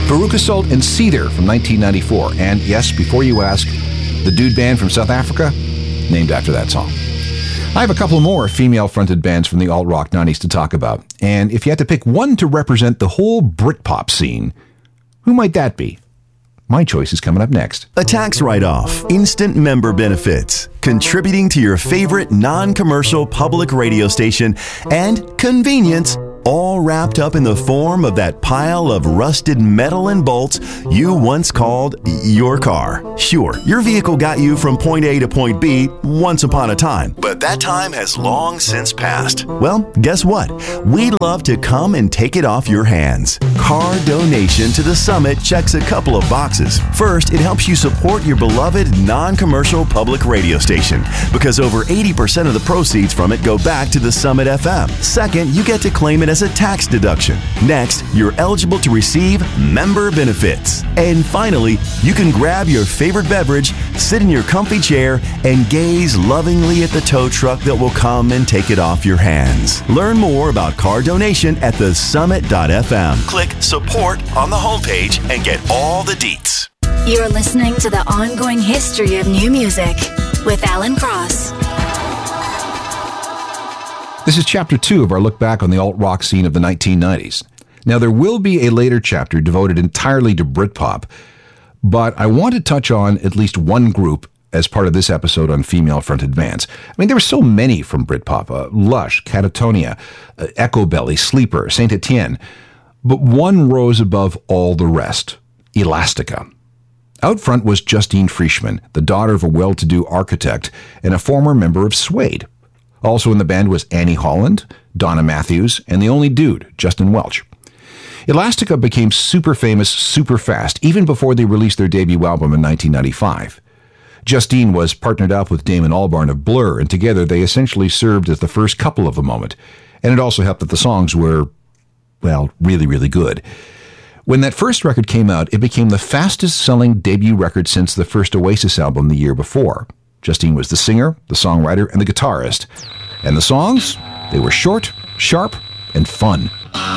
Veruca Salt and Cedar from 1994. And yes, before you ask, the dude band from South Africa, named after that song. I have a couple more female-fronted bands from the alt-rock 90s to talk about. And if you had to pick one to represent the whole Britpop scene, who might that be? My choice is coming up next. A tax write-off, instant member benefits, contributing to your favorite non-commercial public radio station, and convenience, all wrapped up in the form of that pile of rusted metal and bolts you once called your car. Sure, your vehicle got you from point A to point B once upon a time, but that time has long since passed. Well, guess what? We'd love to come and take it off your hands. Car donation to the Summit checks a couple of boxes. First, it helps you support your beloved non-commercial public radio station, because over 80% of the proceeds from it go back to the Summit FM. Second, you get to claim it as a tax deduction. Next, you're eligible to receive member benefits. And finally, you can grab your favorite beverage, sit in your comfy chair, and gaze lovingly at the tow truck that will come and take it off your hands. Learn more about car donation at thesummit.fm. Click support on the homepage and get all the deets. You're listening to The Ongoing History of New Music with Alan Cross. This is Chapter 2 of our look back on the alt-rock scene of the 1990s. Now, there will be a later chapter devoted entirely to Britpop, but I want to touch on at least one group as part of this episode on female-fronted bands. I mean, there were so many from Britpop, Lush, Catatonia, Echo Belly, Sleeper, Saint Etienne, but one rose above all the rest, Elastica. Out front was Justine Frischmann, the daughter of a well-to-do architect and a former member of Suede. Also in the band was Annie Holland, Donna Matthews, and the only dude, Justin Welch. Elastica became super famous super fast, even before they released their debut album in 1995. Justine was partnered up with Damon Albarn of Blur, and together they essentially served as the first couple of a moment. And it also helped that the songs were, well, really, really good. When that first record came out, it became the fastest-selling debut record since the first Oasis album the year before. Justine was the singer, the songwriter, and the guitarist. And the songs? They were short, sharp, and fun.